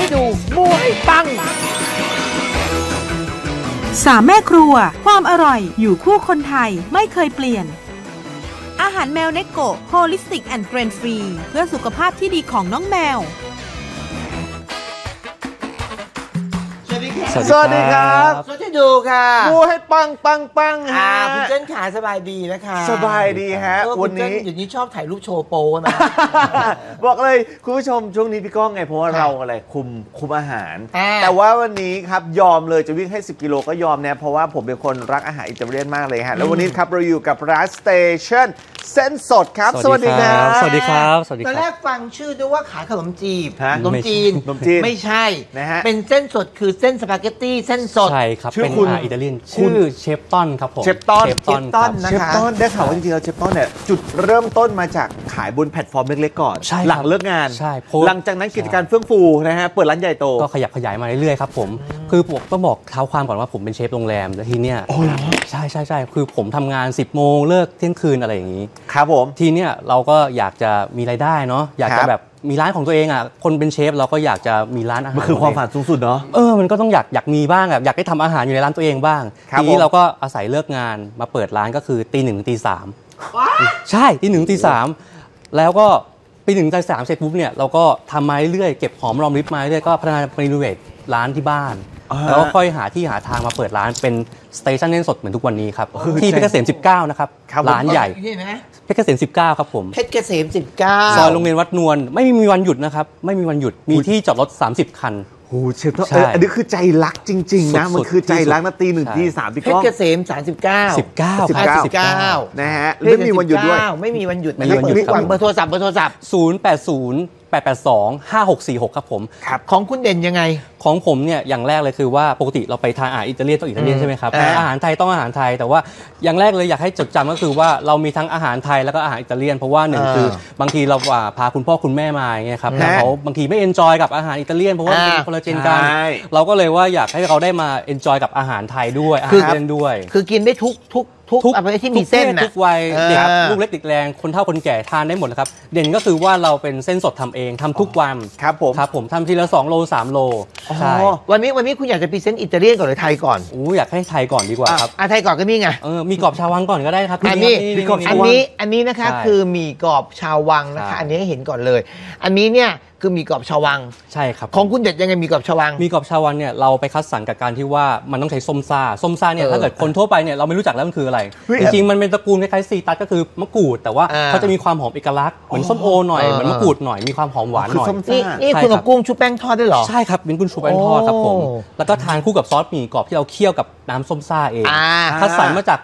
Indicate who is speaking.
Speaker 1: ให้ดูมูให้ปัง
Speaker 2: สามแม่ครัวความอร่อยอยู่คู่คนไทยไม่เคยเปลี่ยนอาหารแมวเนโกะโฮลิสติกแอนด์เกรนฟรีเพื่อสุขภาพที่ดีของน้องแมว
Speaker 1: สวัสดีครับสวัสดีดูค่ะ
Speaker 3: มูให้ปังฮะ
Speaker 1: คุณเจนขาสบายดีนะคะ
Speaker 3: สบายดีฮะ
Speaker 1: วันนี้อยู่นี้ชอบถ่ายรูปโชว์โป้นะ
Speaker 3: บอกเลยคุณผู้ชมช่วงนี้พี่ก้องไงเพราะว่าเราอะไรคุมอาหารแต่ว่าวันนี้ครับยอมเลยจะวิ่งให้10กิโลก็ยอมเนี่ยเพราะว่าผมเป็นคนรักอาหารอิตาเลียนมากเลยฮะแล้ววันนี้ครับเราอยู่กับร้านสเตชันเส้นสดครับสวัสดีครับ
Speaker 4: สวัสดีครับ
Speaker 1: ตอนแรกฟังชื่อด้วยว่าขายขนมจีบขนมจีนไม่ใช่
Speaker 3: นะฮะ
Speaker 1: เป็นเส้นสดคือเส้นสปาเกตตี้เส้นสด
Speaker 4: ใช่ครับเป็นอาหารอิตาเลียนชื่อเชฟต้นครับผม
Speaker 3: เชฟต้น
Speaker 1: นะ
Speaker 3: เชฟต้นได้ข่าวว่าจริงๆแล้วเชฟต้นเนี่ยจุดเริ่มต้นมาจากขายบนแพลตฟอร์มเล็กๆก่อนหลังเลิกงานหลังจากนั้นกิจการเฟื่องฟูนะฮะเปิดร้านใหญ่โต
Speaker 4: ก็ขยับขยายมาเรื่อยๆครับผมคือผมต้องบอกเท้าความก่อนว่าผมเป็นเชฟโรงแรมแล้วทีเนี้ยใช่คือผมทำงาน10 โมงเลิกเที่ยงคืนอะไรอย่างนี้
Speaker 3: ครับผม
Speaker 4: ทีเนี้ยเราก็อยากจะมีรายได้เนาะอยากจะแบบมีร้านของตัวเองอ่ะคนเป็นเชฟเราก็อยากจะมีร้านอาหาร
Speaker 3: มันคือความฝันสูงสุดเนาะ
Speaker 4: มันก็ต้องอยากมีบ้างอ่ะอยากได้ทำอาหารอยู่ในร้านตัวเองบ้างทีนี้เราก็อาศัยเลิกงานมาเปิดร้านก็คือตี 1 ตี 3ใช่ตี 1 ตี 3แล้วก็ตี 1 ตี 3เสร็จปุ๊บเนี่ยเราก็ทำมาเรื่อยๆเก็บหอมรอมริบมาเรื่อยๆก็พัฒนารีโนเวทร้านที่บ้านแล้วก็ค่อยหาที่หาทางมาเปิดร้านเป็นสเตชันเส้นสดเหมือนทุกวันนี้ครับที่เพชรเกษม19นะครับร้านใหญ่เพชรเกษม19ครับผม
Speaker 1: เพชรเกษม19
Speaker 4: ซอยโรงเรียนวัดนวลไม่มีวันหยุดนะครับไม่มีวันหยุดมีที่จอดรถ30 คัน
Speaker 3: โอ้เชฟอันนี้คือใจรักจริงๆนะมันคือใจรักนะตี 1 ตี 3พี่ก้อง
Speaker 1: เพชรเกษม19
Speaker 3: นะฮะไม่มีวันหยุดด้วย
Speaker 1: ไม่มีวันหยุดนะครับเบอร์โทรศัพท์
Speaker 4: 080 882 5646ครับผม
Speaker 1: ของคุณเด่นยังไง
Speaker 4: ของผมเนี่ยอย่างแรกเลยคือว่าปกติเราไปทานอาหารอิตาเลียนต้องอิตาเลียนใช่ไหมครับอาหารไทยต้องอาหารไทยแต่ว่าอย่างแรกเลยอยากให้จดจำก็คือว่าเรามีทั้งอาหารไทยแล้วก็อาหารอิตาเลียนเพราะว่าหนึ่งคือบางทีเราพาคุณพ่อคุณแม่มาอย่างเงี้ยครับแล้วเขาบางทีไม่เอนจอยกับอาหารอิตาเลียนเพราะว่าเป็นคนละเจนกันเราก็เลยว่าอยากให้เขาได้มาเอนจอยกับอาหารไทยด้วยอาหารอิตาเลียนด้วย
Speaker 1: คือกินได้ทุกอะไรที่มีเส้น
Speaker 4: ทุกวัยเด็กลูกเล็กเด็กแรงคนเฒ่าคนแก่ทานได้หมดนะครับเด่นก็คือว่าเราเป็นเส้นสดทำเองทำทุกวัน
Speaker 3: ครับ
Speaker 4: ผมทำทีละ2 โล 3 โลใช่
Speaker 1: วันนี้คุณอยากจะพรีเซนต์อิตาเลียนก่อนหรือไทยก่อน
Speaker 4: อยากให้ไทยก่อนดีกว่าครับ
Speaker 1: ไทยก่อนก็นี่ไง
Speaker 4: มีกรอบชาววังก่อนก็ได้ครับ
Speaker 1: อันนี้นะคะคือมีกรอบชาววังนะคะอันนี้ให้เห็นก่อนเลยอันนี้เนี่ยคือมีกรอบชาววัง
Speaker 4: ใช่ครับ
Speaker 1: ของคุณเด็ดยังไงมีกรอบชาววัง
Speaker 4: มีกรอบชาววังเนี่ยเราไปคัดสรรกับการที่ว่ามันต้องใช้ส้มซ่าเนี่ยถ้าเกิดคนทั่วไปเนี่ยเราไม่รู้จักแล้วมันคืออะไรจริงๆมันเป็นตระกูลคล้ายๆซีตัสก็คือมะกรูดแต่ว่าเขาจะมีความหอมเอกลักษณ์เหมือนส้มโอหน่อยเหมือนมะกรูดหน่อยมีความหอมหวานหน่อย
Speaker 1: นี่คุณกับกุ้งชุบแป้งทอดได้หรอ
Speaker 4: ใช่ครับเป็นกุ้งชุบแป้งทอดครับผมแล้วก็ทานคู่กับซอสหมี่กรอบที่เราเคี่ยวกับน้ำส้มซ่าเองคัดสรรมาจาก